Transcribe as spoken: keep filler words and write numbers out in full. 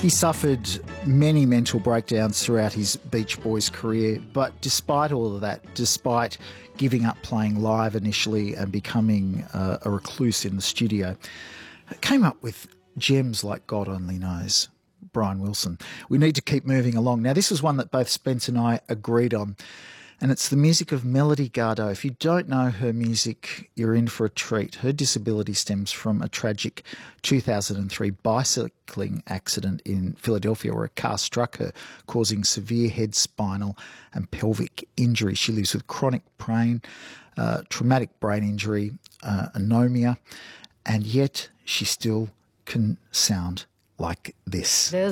He suffered many mental breakdowns throughout his Beach Boys career, but despite all of that, despite giving up playing live initially and becoming uh, a recluse in the studio, came up with gems like God Only Knows. Brian Wilson. We need to keep moving along. Now, this is one that both Spence and I agreed on, and it's the music of Melody Gardot. If you don't know her music, you're in for a treat. Her disability stems from a tragic two thousand three bicycling accident in Philadelphia where a car struck her, causing severe head, spinal and pelvic injury. She lives with chronic pain, uh, traumatic brain injury, uh, anomia, and yet she still can sound like this. There's